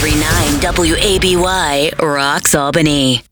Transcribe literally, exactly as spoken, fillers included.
ninety-three point nine W A B Y, Rocks Albany.